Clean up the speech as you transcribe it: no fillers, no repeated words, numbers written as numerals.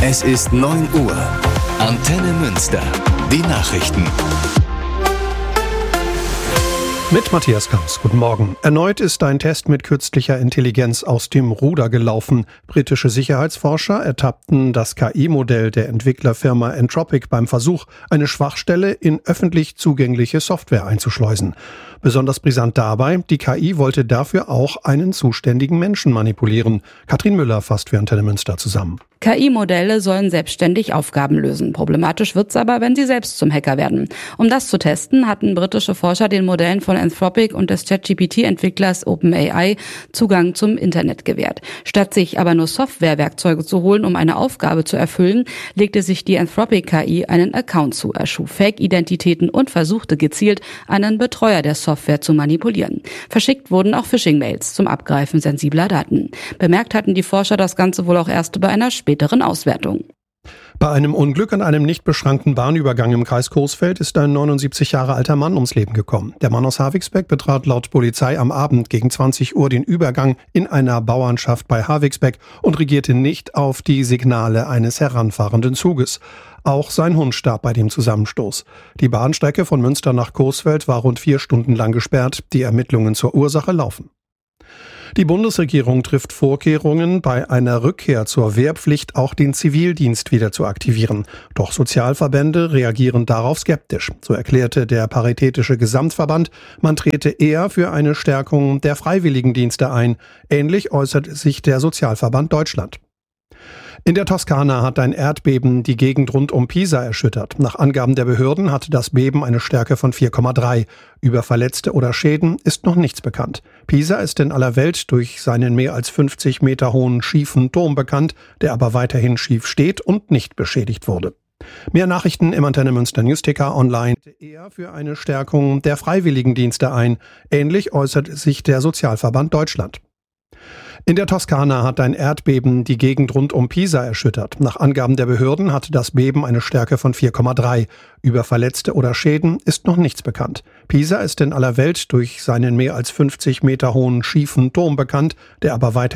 Es ist 9 Uhr. Antenne Münster. Die Nachrichten. Mit Matthias Kamps. Guten Morgen. Erneut ist ein Test mit künstlicher Intelligenz aus dem Ruder gelaufen. Britische Sicherheitsforscher ertappten das KI-Modell der Entwicklerfirma Anthropic beim Versuch, eine Schwachstelle in öffentlich zugängliche Software einzuschleusen. Besonders brisant dabei, die KI wollte dafür auch einen zuständigen Menschen manipulieren. Katrin Müller fasst für Antenne Münster zusammen. KI-Modelle sollen selbstständig Aufgaben lösen. Problematisch wird's aber, wenn sie selbst zum Hacker werden. Um das zu testen, hatten britische Forscher den Modellen von Anthropic und des ChatGPT-Entwicklers OpenAI Zugang zum Internet gewährt. Statt sich aber nur Softwarewerkzeuge zu holen, um eine Aufgabe zu erfüllen, legte sich die Anthropic-KI einen Account zu, erschuf Fake-Identitäten und versuchte gezielt, einen Betreuer der Software zu manipulieren. Verschickt wurden auch Phishing-Mails zum Abgreifen sensibler Daten. Bemerkt hatten die Forscher das Ganze wohl auch erst bei einer späteren Auswertung. Bei einem Unglück an einem nicht beschrankten Bahnübergang im Kreis Coesfeld ist ein 79 Jahre alter Mann ums Leben gekommen. Der Mann aus Havigsbeck betrat laut Polizei am Abend gegen 20 Uhr den Übergang in einer Bauernschaft bei Havigsbeck und reagierte nicht auf die Signale eines heranfahrenden Zuges. Auch sein Hund starb bei dem Zusammenstoß. Die Bahnstrecke von Münster nach Coesfeld war rund 4 Stunden lang gesperrt. Die Ermittlungen zur Ursache laufen. Die Bundesregierung trifft Vorkehrungen, bei einer Rückkehr zur Wehrpflicht auch den Zivildienst wieder zu aktivieren. Doch Sozialverbände reagieren darauf skeptisch. So erklärte der Paritätische Gesamtverband, man trete eher für eine Stärkung der Freiwilligendienste ein. Ähnlich äußert sich der Sozialverband Deutschland. In der Toskana hat ein Erdbeben die Gegend rund um Pisa erschüttert. Nach Angaben der Behörden hatte das Beben eine Stärke von 4,3. Über Verletzte oder Schäden ist noch nichts bekannt. Pisa ist in aller Welt durch seinen mehr als 50 Meter hohen schiefen Turm bekannt, der aber weiterhin schief steht und nicht beschädigt wurde. Mehr Nachrichten im Antenne Münster Newsticker online. Eher für eine Stärkung der Freiwilligendienste ein. Ähnlich äußert sich der Sozialverband Deutschland. In der Toskana hat ein Erdbeben die Gegend rund um Pisa erschüttert. Nach Angaben der Behörden hatte das Beben eine Stärke von 4,3. Über Verletzte oder Schäden ist noch nichts bekannt. Pisa ist in aller Welt durch seinen mehr als 50 Meter hohen schiefen Turm bekannt, der aber weiterhin